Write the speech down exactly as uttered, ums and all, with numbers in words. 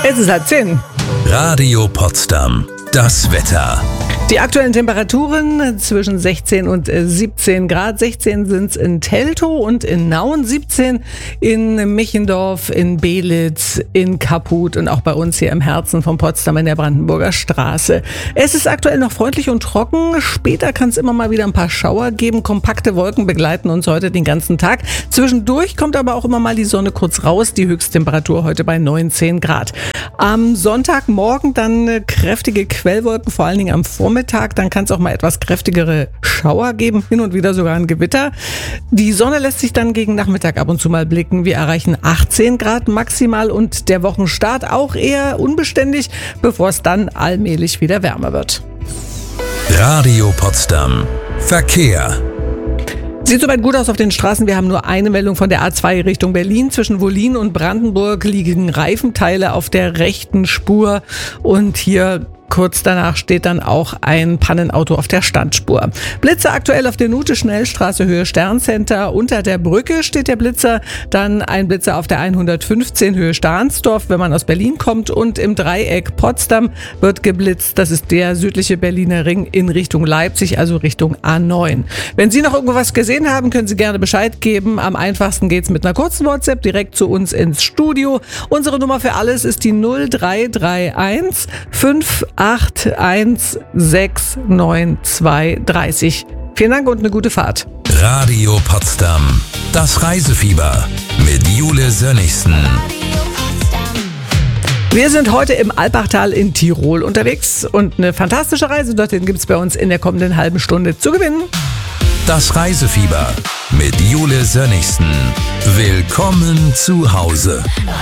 Es ist halb zehn. Radio Potsdam. Das Wetter. Die aktuellen Temperaturen zwischen sechzehn und siebzehn Grad. sechzehn sind es in Teltow und in Nauen, siebzehn in Michendorf, in Belitz, in Kaputh und auch bei uns hier im Herzen von Potsdam in der Brandenburger Straße. Es ist aktuell noch freundlich und trocken. Später kann es immer mal wieder ein paar Schauer geben. Kompakte Wolken begleiten uns heute den ganzen Tag. Zwischendurch kommt aber auch immer mal die Sonne kurz raus. Die Höchsttemperatur heute bei neunzehn Grad. Am Sonntagmorgen dann kräftige Quellwolken, vor allen Dingen am Vormittag. Dann kann es auch mal etwas kräftigere Schauer geben, hin und wieder sogar ein Gewitter. Die Sonne lässt sich dann gegen Nachmittag ab und zu mal blicken. Wir erreichen achtzehn Grad maximal und der Wochenstart auch eher unbeständig, bevor es dann allmählich wieder wärmer wird. Radio Potsdam. Verkehr. Sieht soweit gut aus auf den Straßen. Wir haben nur eine Meldung von der A zwei Richtung Berlin. Zwischen Wollin und Brandenburg liegen Reifenteile auf der rechten Spur und hier kurz danach steht dann auch ein Pannenauto auf der Standspur. Blitzer aktuell auf der Nute-Schnellstraße Höhe Sterncenter. Unter der Brücke steht der Blitzer. Dann ein Blitzer auf der hundertfünfzehn Höhe Stahnsdorf, wenn man aus Berlin kommt. Und im Dreieck Potsdam wird geblitzt. Das ist der südliche Berliner Ring in Richtung Leipzig, also Richtung A neun. Wenn Sie noch irgendwas gesehen haben, können Sie gerne Bescheid geben. Am einfachsten geht's mit einer kurzen WhatsApp direkt zu uns ins Studio. Unsere Nummer für alles ist die null drei drei eins fünf acht eins sechs neun zwei drei null. Vielen Dank und eine gute Fahrt. Radio Potsdam. Das Reisefieber mit Jule Sönnigsen. Wir sind heute im Alpachtal in Tirol unterwegs und eine fantastische Reise dorthin gibt es bei uns in der kommenden halben Stunde zu gewinnen. Das Reisefieber mit Jule Sönnigsen. Willkommen zu Hause.